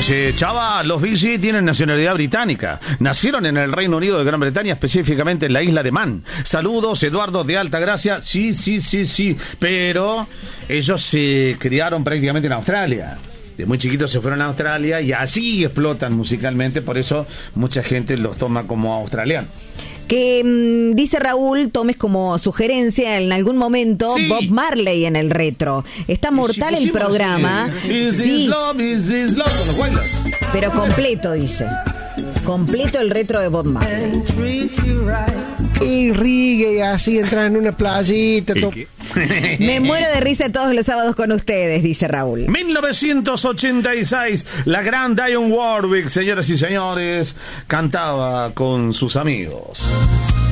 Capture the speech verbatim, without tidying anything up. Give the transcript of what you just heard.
Dice, chava, los Bee Gees tienen nacionalidad británica. Nacieron en el Reino Unido de Gran Bretaña, específicamente en la isla de Man. Saludos, Eduardo de Altagracia. Sí, sí, sí, sí. Pero ellos se criaron prácticamente en Australia. De muy chiquitos se fueron a Australia y así explotan musicalmente. Por eso mucha gente los toma como australianos. Que mmm, dice Raúl, tomes como sugerencia en algún momento sí. Bob Marley en el retro. Está mortal el programa. Sí. Is sí. love, is this love, pero completo, dice. Completo el retro de Bob Marley. Y rigue así, entrar en una playita. To- Me muero de risa todos los sábados con ustedes, dice Raúl. mil novecientos ochenta y seis, la gran Dionne Warwick, señoras y señores, cantaba con sus amigos.